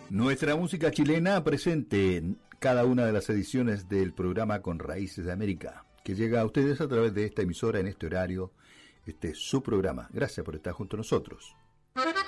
Nuestra música chilena presente en cada una de las ediciones del programa Con Raíces de América, que llega a ustedes a través de esta emisora en este horario, su programa. Gracias por estar junto a nosotros.